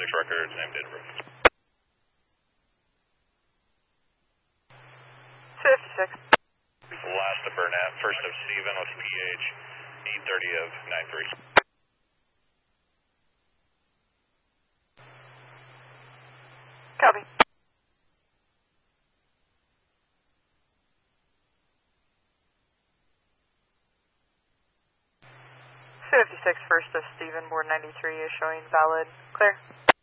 records, name, date of birth. 56. Last of Burnett, first of Stephen with PH, 8:30 of 9-3. Copy. First of Stephen, board 93 is showing valid. Clear.